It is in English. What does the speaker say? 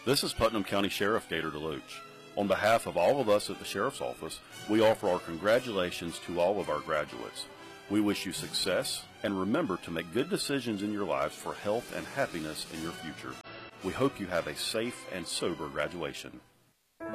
This is Putnam County Sheriff Gator DeLuch. On behalf of all of us at the Sheriff's Office, we offer our congratulations to all of our graduates. We wish you success, and remember to make good decisions in your lives for health and happiness in your future. We hope you have a safe and sober graduation.